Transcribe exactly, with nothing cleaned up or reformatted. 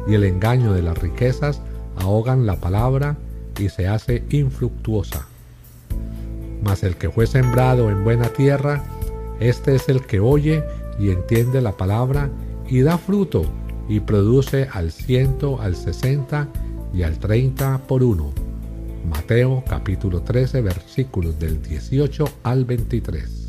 y el engaño de las riquezas ahogan la palabra y se hace infructuosa. Mas el que fue sembrado en buena tierra, este es el que oye y entiende la palabra y da fruto y produce al ciento, al sesenta y al treinta por uno. Mateo capítulo trece versículos del dieciocho al veintitrés.